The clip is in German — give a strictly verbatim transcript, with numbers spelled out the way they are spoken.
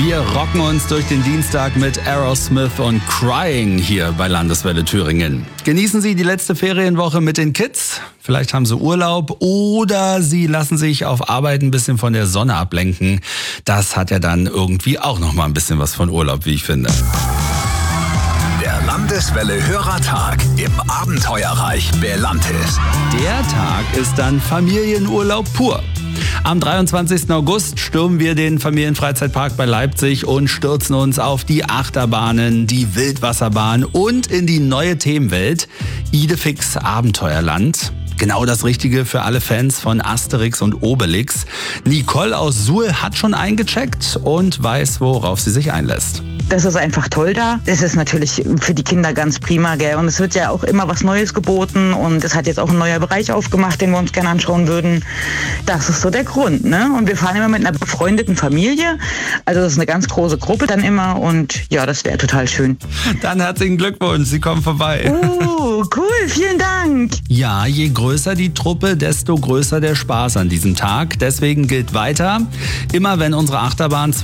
Wir rocken uns durch den Dienstag mit Aerosmith und Crying hier bei Landeswelle Thüringen. Genießen Sie die letzte Ferienwoche mit den Kids. Vielleicht haben Sie Urlaub oder Sie lassen sich auf Arbeit ein bisschen von der Sonne ablenken. Das hat ja dann irgendwie auch noch mal ein bisschen was von Urlaub, wie ich finde. Der Landeswelle Hörertag im Abenteuerreich Belantis. Der Tag ist dann Familienurlaub pur. Am dreiundzwanzigsten August stürmen wir den Familienfreizeitpark bei Leipzig und stürzen uns auf die Achterbahnen, die Wildwasserbahn und in die neue Themenwelt Idefix Abenteuerland. Genau das Richtige für alle Fans von Asterix und Obelix. Nicole aus Suhl hat schon eingecheckt und weiß, worauf sie sich einlässt. Das ist einfach toll da. Das ist natürlich für die Kinder ganz prima, gell? Und es wird ja auch immer was Neues geboten und es hat jetzt auch ein neuer Bereich aufgemacht, den wir uns gerne anschauen würden. Das ist so der Grund, ne? Und wir fahren immer mit einer befreundeten Familie. Also das ist eine ganz große Gruppe dann immer und ja, das wäre total schön. Dann herzlichen Glückwunsch, Sie kommen vorbei. Oh, cool, vielen Dank. Ja, je größer die Truppe, desto größer der Spaß an diesem Tag. Deswegen gilt weiter, immer wenn unsere Achterbahn